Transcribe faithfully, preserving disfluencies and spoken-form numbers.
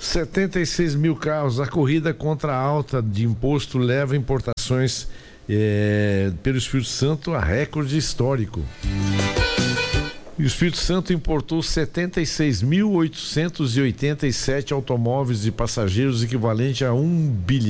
setenta e seis mil carros. A corrida contra a alta de imposto leva importações é, pelo Espírito Santo a recorde histórico. E o Espírito Santo importou setenta e seis mil oitocentos e oitenta e sete automóveis de passageiros, equivalente a um bilhão